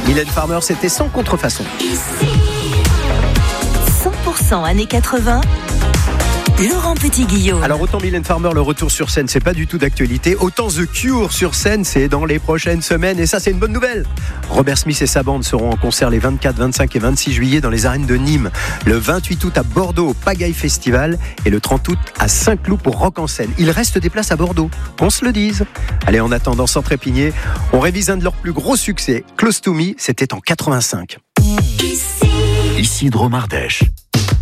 Mylène Farmer, c'était sans contrefaçon. 100% années 80. Laurent Petit-Guillaume. Alors autant Mylène Farmer, le retour sur scène, c'est pas du tout d'actualité. Autant The Cure sur scène, c'est dans les prochaines semaines. Et ça, c'est une bonne nouvelle. Robert Smith et sa bande seront en concert les 24, 25 et 26 juillet dans les arènes de Nîmes. Le 28 août à Bordeaux au Pagaille Festival. Et le 30 août à Saint-Cloud pour Rock en scène. Il reste des places à Bordeaux, qu'on se le dise. Allez, en attendant, sans trépigner, on révise un de leurs plus gros succès. Close to Me, c'était en 85. Ici Dromardèche.